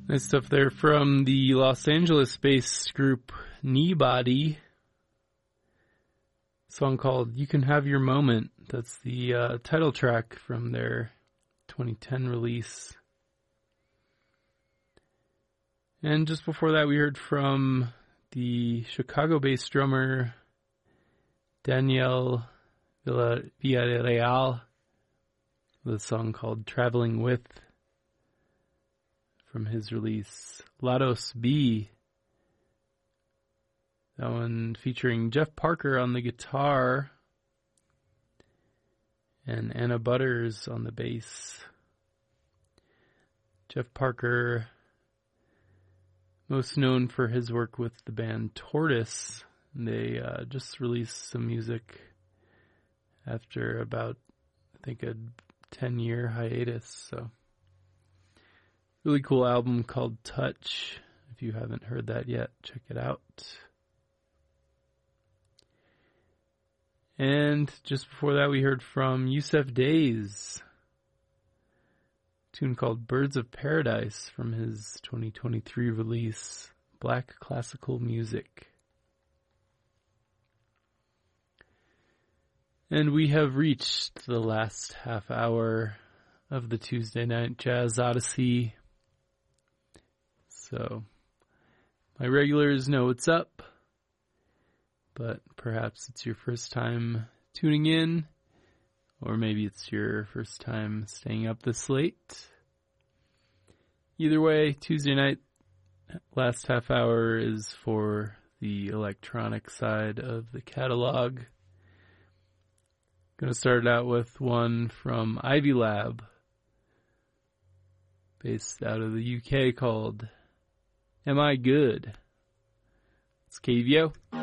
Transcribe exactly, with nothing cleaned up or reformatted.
Nice stuff there from the Los Angeles-based group Kneebody. Song called You Can Have Your Moment. That's the uh, title track from their twenty ten release. And just before that, we heard from the Chicago-based drummer Daniel Villa- Villarreal with a song called Traveling With from his release Lados B. That one featuring Jeff Parker on the guitar and Anna Butters on the bass. Jeff Parker, most known for his work with the band Tortoise. They uh, just released some music after about, I think, a ten-year hiatus. So, really cool album called Touch. If you haven't heard that yet, check it out. And just before that, we heard from Yusef Days, a tune called Birds of Paradise from his twenty twenty-three release, Black Classical Music. And we have reached the last half hour of the Tuesday Night Jazz Odyssey. So, my regulars know what's up, but perhaps it's your first time tuning in, or maybe it's your first time staying up this late. Either way, Tuesday night, last half hour is for the electronic side of the catalog. Going to start out with one from Ivy Lab, based out of the U K, called Am I Good? It's K V O.